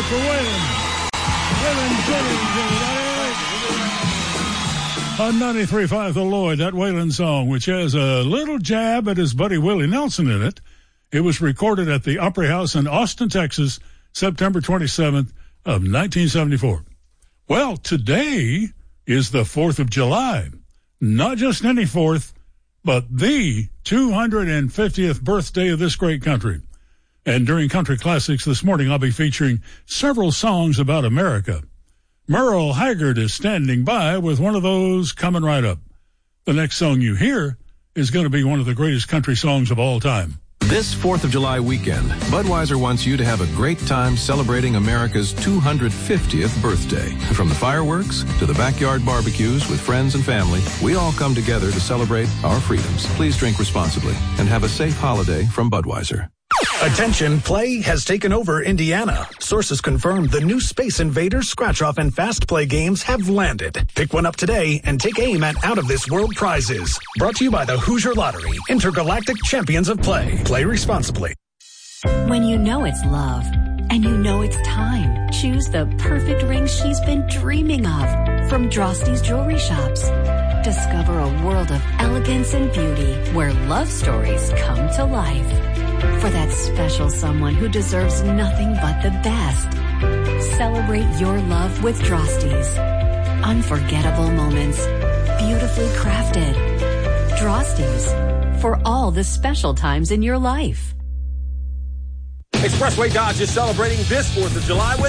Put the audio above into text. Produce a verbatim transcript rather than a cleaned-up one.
for Waylon. Waylon Jennings, everybody. On ninety-three point five The Lloyd, that Waylon song, which has a little jab at his buddy Willie Nelson in it. It was recorded at the Opry House in Austin, Texas, September twenty-seventh of nineteen seventy-four. Well, today is the fourth of July. Not just any fourth, but the two hundred fiftieth birthday of this great country. And during Country Classics this morning, I'll be featuring several songs about America. Merle Haggard is standing by with one of those coming right up. The next song you hear is going to be one of the greatest country songs of all time. This fourth of July weekend, Budweiser wants you to have a great time celebrating America's two hundred fiftieth birthday. From the fireworks to the backyard barbecues with friends and family, we all come together to celebrate our freedoms. Please drink responsibly and have a safe holiday from Budweiser. Attention, play has taken over Indiana. Sources confirm the new Space Invaders, Scratch-Off, and Fast Play games have landed. Pick one up today and take aim at out-of-this-world prizes. Brought to you by the Hoosier Lottery, Intergalactic Champions of Play. Play responsibly. When you know it's love, and you know it's time, choose the perfect ring she's been dreaming of from Drosty's Jewelry Shops. Discover a world of elegance and beauty where love stories come to life. For that special someone who deserves nothing but the best. Celebrate your love with Drosty's. Unforgettable moments, beautifully crafted. Drosty's, for all the special times in your life. Expressway Dodge is celebrating this fourth of July with